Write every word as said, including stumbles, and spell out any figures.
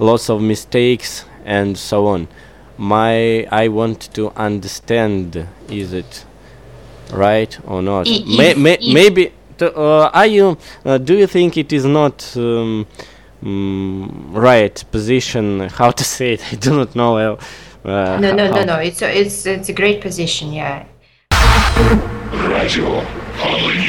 lots of mistakes and so on. My I want to understand, is it right or not? I- May, if- may, if- maybe t- uh, are you uh, do you think it is not um, mm, right position? How to say it? I do not know. Uh, uh, No, no, how- no, no. It's a, it's it's a great position. Yeah. Gradual harmony.